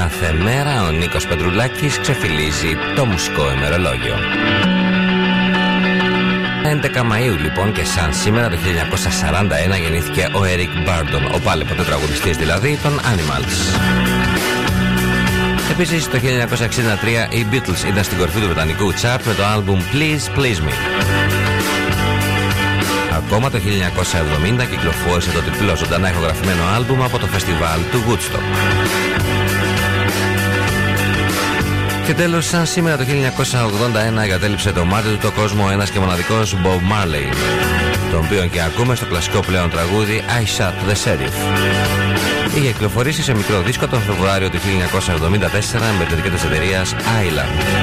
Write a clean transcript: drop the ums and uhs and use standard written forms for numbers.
κάθε μέρα ο Νίκος Πετρουλάκης ξεφυλίζει το μουσικό ημερολόγιο. 11 Μαΐου λοιπόν, και σαν σήμερα το 1941 γεννήθηκε ο Eric Burdon, ο πάλι ποτέ τραγουδιστής δηλαδή των Animals. Επίσης το 1963 οι Beatles ήταν στην κορυφή του βρετανικού chart με το άλμπουμ Please Please Me. Ακόμα το 1970 κυκλοφόρησε το τριπλό ζωντανά ηχογραφημένο άλμπουμ από το φεστιβάλ του Woodstock. Και τέλος, σαν σήμερα το 1981 εγκατέλειψε το μάτι του το κόσμο ένας και μοναδικός Bob Marley, τον οποίον και ακούμε στο κλασικό πλέον τραγούδι I Shot the Sheriff. Είχε κυκλοφορήσει σε μικρό δίσκο τον Φεβρουάριο του 1974 με την ετικέτα της εταιρείας Island.